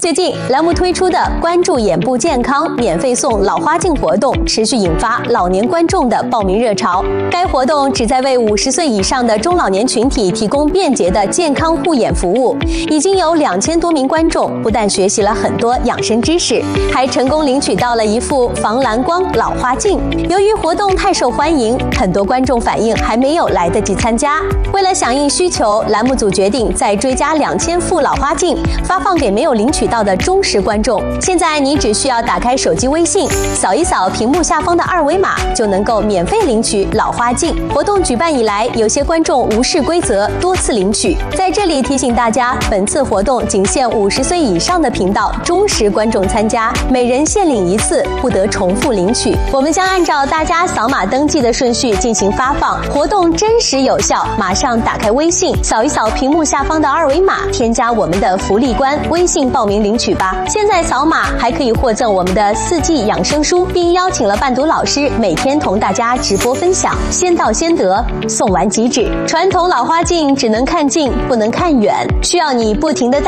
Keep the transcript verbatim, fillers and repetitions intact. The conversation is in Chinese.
最近，栏目推出的关注眼部健康免费送老花镜活动，持续引发老年观众的报名热潮。该活动旨在为五十岁以上的中老年群体提供便捷的健康护眼服务。已经有两千多名观众不但学习了很多养生知识，还成功领取到了一副防蓝光老花镜。由于活动太受欢迎，很多观众反映还没有来得及参加。为了响应需求，栏目组决定再追加两千副老花镜，发放给没有领取到的忠实观众。现在你只需要打开手机微信，扫一扫屏幕下方的二维码，就能够免费领取老花镜。活动举办以来，有些观众无视规则，多次领取。在这里提醒大家，本次活动仅限五十岁以上的频道忠实观众参加，每人限领一次，不得重复领取。我们将按照大家扫码登记的顺序进行发放，活动真实有效。马上打开微信，扫一扫屏幕下方的二维码，添加我们的福利官微信报名领取吧。现在扫码还可以获赠我们的四季养生书，并邀请了伴读老师每天同大家直播分享，先到先得，送完即止。传统老花镜只能看近不能看远，需要你不停的